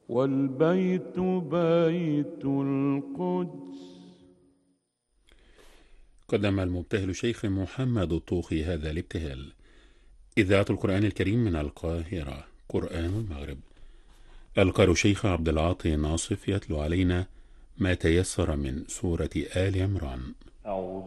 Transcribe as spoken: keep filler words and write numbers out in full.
والبيت بيت القدس. قدم المبتهل شيخ محمد الطوخي هذا الابتهال. إذاعة القرآن الكريم من القاهرة، قرآن المغرب. القارئ شيخ عبد العاطي ناصف يتلو علينا ما تيسر من سورة آل عمران. أعوذ